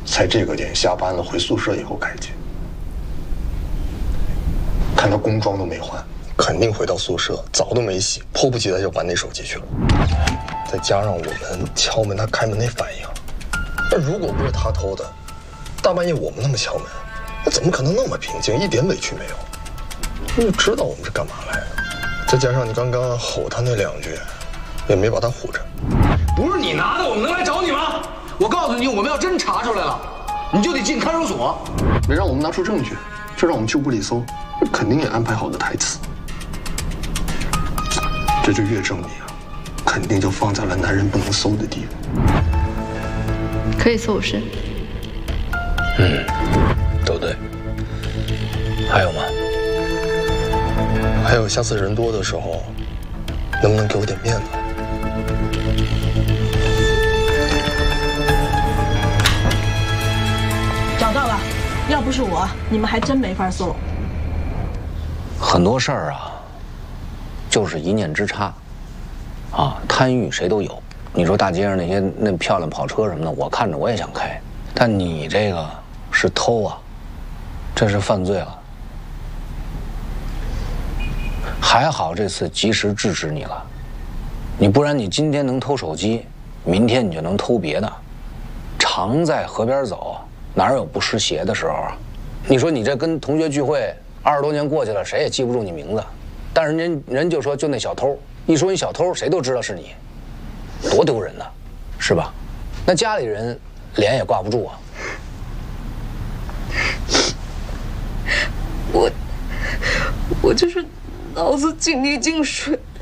才这个点下班了回宿舍以后开机。看他工装都没换，肯定回到宿舍澡都没洗，迫不及待就玩那手机去了。再加上我们敲门他开门那反应，那如果不是他偷的，大半夜我们那么敲门，那怎么可能那么平静，一点委屈没有？他就知道我们是干嘛来的。再加上你刚刚吼他那2句，也没把他唬着。 不是你拿的，我们能来找你吗？我告诉你，我们要真查出来了，你就得进看守所。 没让我们拿出证据，就让我们去屋里搜，肯定也安排好的台词。这就越证明啊，肯定就放在了男人不能搜的地方。 可以搜我身。 都对。还有吗？还有下次人多的时候，能不能给我点面子？ 找到了，要不是我，你们还真没法搜。 很多事儿啊，就是一念之差，啊，贪欲谁都有。你说大街上那漂亮跑车什么的，我看着我也想开，但你这个是偷啊，这是犯罪了。还好这次及时制止你了，你不然你今天能偷手机，明天你就能偷别的。常在河边走，哪有不湿鞋的时候啊？你说你这跟同学聚会20多年过去了，谁也记不住你名字，但是人就说就那小偷，一说你小偷，谁都知道是你，多丢人呐，是吧？那家里人脸也挂不住啊。 我就是脑子进泥进水。